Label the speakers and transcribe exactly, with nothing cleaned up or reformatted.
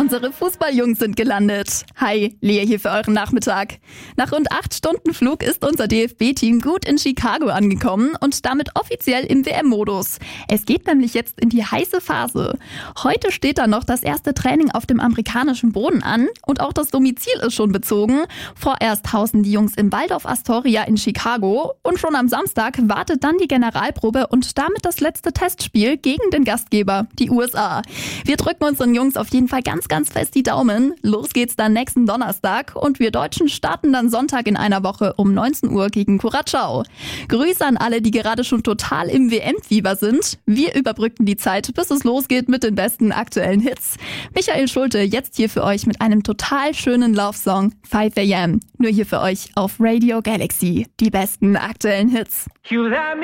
Speaker 1: Unsere Fußballjungs sind gelandet. Hi, Lea hier für euren Nachmittag. Nach rund acht Stunden Flug ist unser D F B-Team gut in Chicago angekommen und damit offiziell im W M-Modus. Es geht nämlich jetzt in die heiße Phase. Heute steht da noch das erste Training auf dem amerikanischen Boden an und auch das Domizil ist schon bezogen. Vorerst hausen die Jungs im Waldorf Astoria in Chicago und schon am Samstag wartet dann die Generalprobe und damit das letzte Testspiel gegen den Gastgeber, die U S A. Wir drücken unseren Jungs auf jeden Fall ganz, ganz fest die Daumen. Los geht's dann nächsten Donnerstag und wir Deutschen starten dann Sonntag in einer Woche um neunzehn Uhr gegen Curaçao. Grüße an alle, die gerade schon total im W M-Fieber sind. Wir überbrücken die Zeit, bis es losgeht mit den besten aktuellen Hits. Michael Schulte jetzt hier für euch mit einem total schönen Love-Song five a m. Nur hier für euch auf Radio Galaxy. Die besten aktuellen Hits.